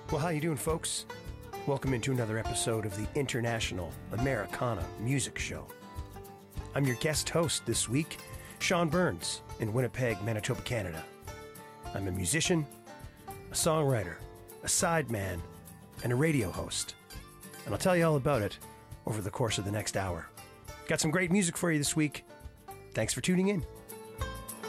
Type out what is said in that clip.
Well, how you doing, folks? Welcome into another episode of the International Americana Music Show. I'm your guest host this week, Sean Burns, in Winnipeg, Manitoba, Canada. I'm a musician, a songwriter, a sideman, and a radio host. And I'll tell you all about it over the course of the next hour. Got some great music for you this week. Thanks for tuning in.